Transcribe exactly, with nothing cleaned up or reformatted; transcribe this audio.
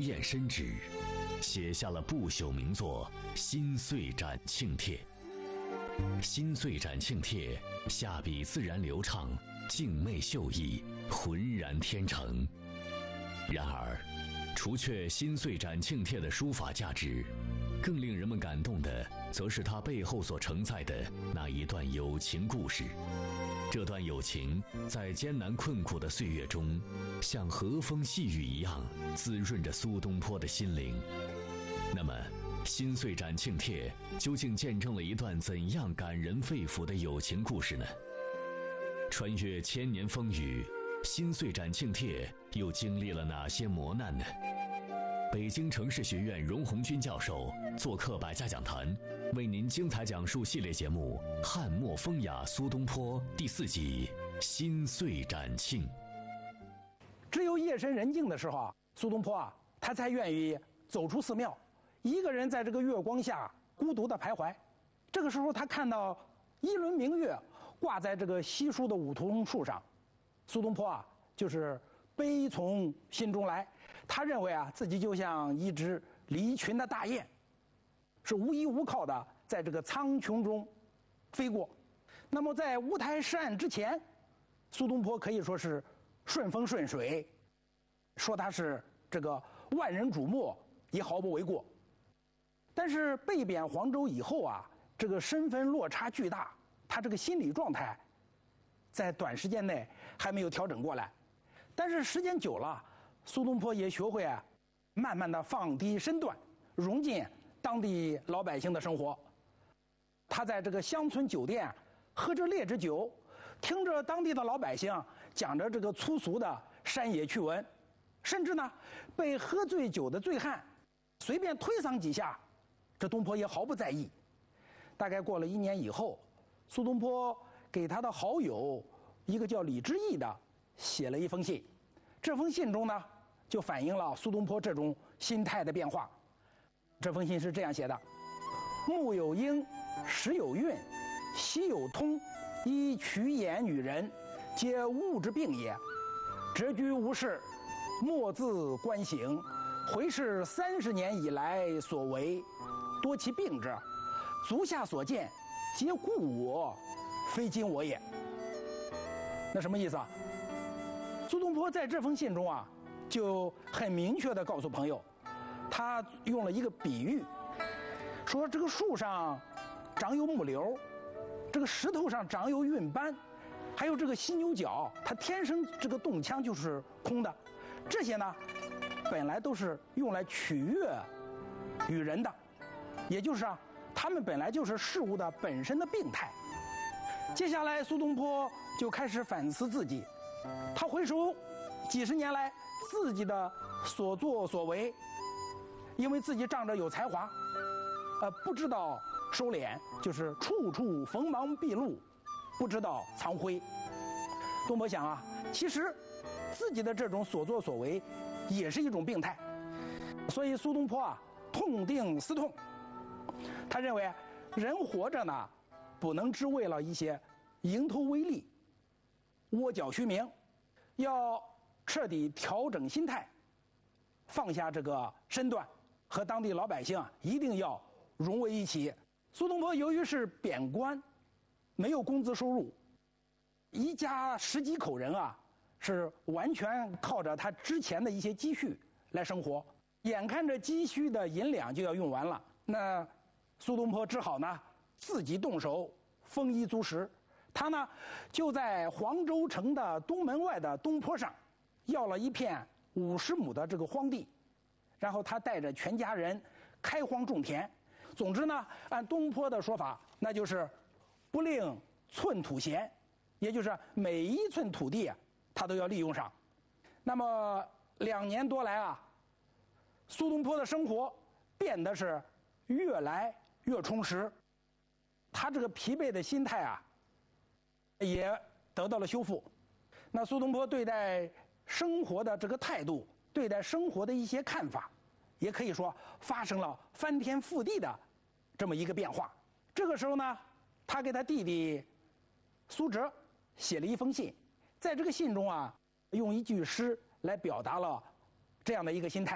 验深植，写下了不朽名作《新岁斩庆帖》。《新岁斩庆帖》下笔自然流畅，静媚秀逸，浑然天成。然而，除却《新岁斩庆帖》的书法价值，更令人们感动的，则是它背后所承载的那一段友情故事。这段友情在艰难困苦的岁月中，像和风细雨一样滋润着苏东坡的心灵。那么，《新岁斩庆帖》究竟见证了一段怎样感人肺腑的友情故事呢？穿越千年风雨，《新岁斩庆帖》又经历了哪些磨难呢？北京城市学院荣鸿钧教授做客百家讲坛，为您精彩讲述系列节目《汉末风雅苏东坡》第四集《新岁斩庆》。 只有夜深人静的时候啊，苏东坡啊，他才愿意走出寺庙，一个人在这个月光下孤独的徘徊。这个时候，他看到一轮明月挂在这个稀疏的梧桐树上，苏东坡啊，就是悲从心中来。他认为啊，自己就像一只离群的大雁，是无依无靠的在这个苍穹中飞过。那么在乌台诗案之前，苏东坡可以说是顺风顺水，说他是这个万人瞩目也毫不为过。但是被贬黄州以后啊，这个身份落差巨大，他这个心理状态在短时间内还没有调整过来。但是时间久了，苏东坡也学会啊，慢慢的放低身段，融进当地老百姓的生活。他在这个乡村酒店喝着劣质酒，听着当地的老百姓讲着这个粗俗的山野趣闻，甚至呢被喝醉酒的醉汉随便推搡几下，这东坡也毫不在意。大概过了一年以后，苏东坡给他的好友一个叫李之义的写了一封信。这封信中呢，就反映了苏东坡这种心态的变化。这封信是这样写的：目有英，时有韵，息有通，依曲眼与人，皆物之病也。谪居无事，莫自观省，回视三十年以来所为，多其病之。足下所见，皆故我，非今我也。那什么意思啊？苏东坡在这封信中啊，就很明确地告诉朋友，他用了一个比喻，说这个树上长有木瘤，这个石头上长有运斑，还有这个犀牛角，它天生这个动腔就是空的，这些呢，本来都是用来取悦于人的，也就是啊，他们本来就是事物的本身的病态。接下来，苏东坡就开始反思自己。他回首几十年来自己的所作所为，因为自己仗着有才华，呃，不知道收敛，就是处处锋芒毕露，不知道藏灰。东坡想啊，其实自己的这种所作所为也是一种病态，所以苏东坡啊，痛定思痛，他认为人活着呢，不能只为了一些蝇头微利、窝角虚名，要彻底调整心态，放下这个身段，和当地老百姓啊一定要融为一起。苏东坡由于是贬官，没有工资收入，一家十几口人啊是完全靠着他之前的一些积蓄来生活，眼看着积蓄的银两就要用完了，那苏东坡只好呢自己动手丰衣足食。他呢就在黄州城的东门外的东坡上要了一片五十亩的这个荒地，然后他带着全家人开荒种田。总之呢，按东坡的说法，那就是不令寸土闲，也就是每一寸土地啊他都要利用上。那么两年多来啊，苏东坡的生活变得是越来越充实，他这个疲惫的心态啊也得到了修复。那苏东坡对待生活的这个态度，对待生活的一些看法，也可以说发生了翻天覆地的这么一个变化。这个时候呢，他给他弟弟苏辙写了一封信，在这个信中啊，用一句诗来表达了这样的一个心态。